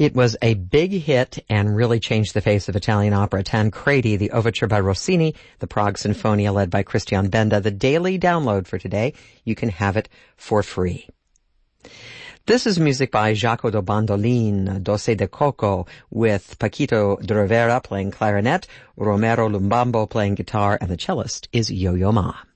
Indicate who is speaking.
Speaker 1: It was a big hit and really changed the face of Italian opera. Tancredi, the overture by Rossini, the Prague Sinfonia led by Christian Benda, the daily download for today. You can have it for free. This is music by Jaco do Bandoline, Doce de Coco, with Paquito de Rivera playing clarinet, Romero Lumbambo playing guitar, and the cellist is Yo-Yo Ma.